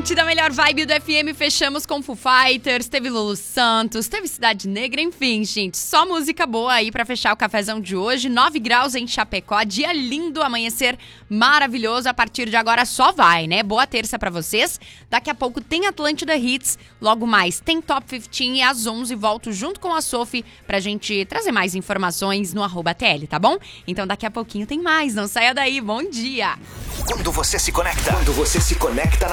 Gente, da melhor vibe do FM, fechamos com Foo Fighters, teve Lulu Santos, teve Cidade Negra, enfim, gente, só música boa aí pra fechar o cafezão de hoje. 9 graus em Chapecó, dia lindo, amanhecer maravilhoso, a partir de agora só vai, né? Boa terça pra vocês. Daqui a pouco tem Atlântida Hits, logo mais tem Top 15 e às 11 volto junto com a Sophie pra gente trazer mais informações no @TL, tá bom? Então daqui a pouquinho tem mais, não saia daí, bom dia! Quando você se conecta na